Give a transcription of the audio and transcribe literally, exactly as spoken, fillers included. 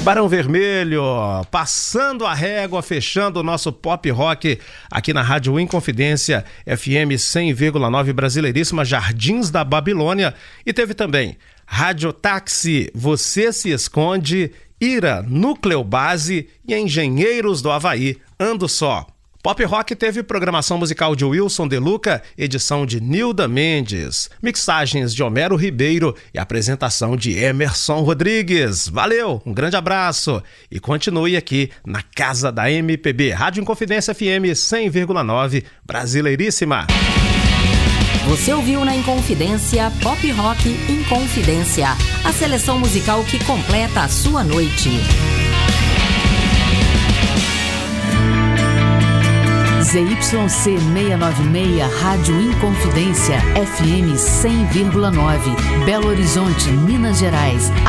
Barão Vermelho, passando a régua, fechando o nosso pop rock aqui na Rádio Inconfidência, F M cem vírgula nove Brasileiríssima, Jardins da Babilônia. E teve também Rádio Táxi, Você Se Esconde, Ira, Núcleo Base e Engenheiros do Havaí, Ando Só. Pop Rock teve programação musical de Wilson De Luca, edição de Nilda Mendes, mixagens de Homero Ribeiro e apresentação de Emerson Rodrigues. Valeu, um grande abraço e continue aqui na Casa da M P B, Rádio Inconfidência F M cem vírgula nove Brasileiríssima. Você ouviu na Inconfidência Pop Rock Inconfidência, a seleção musical que completa a sua noite. Z Y C seiscentos e noventa e seis, Rádio Inconfidência, F M cem vírgula nove, Belo Horizonte, Minas Gerais.